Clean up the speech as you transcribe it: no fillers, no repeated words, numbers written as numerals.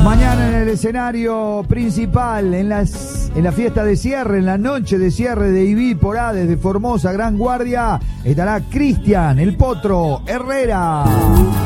Mañana en el escenario principal, en la fiesta de cierre, en la noche de cierre de IBI por A desde Formosa, Gran Guardia, estará Cristian, el Potro Herrera.